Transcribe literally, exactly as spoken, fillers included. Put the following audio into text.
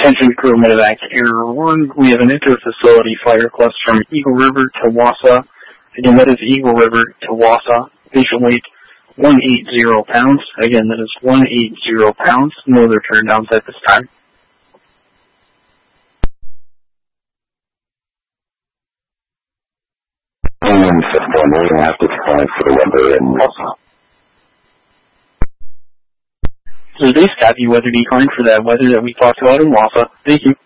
Attention crew, medevac error one. We have an inter-facility fire request from Eagle River to Wausau. Again, that is Eagle River to Wausau. Patient weight one hundred eighty pounds. Again, that is one hundred eighty pounds. No other turn downs at this time. And fifth one, we're going to have to decline for the weather in Wausau. So today's copy weather decline for that weather that we talked about in Wausau. Thank you.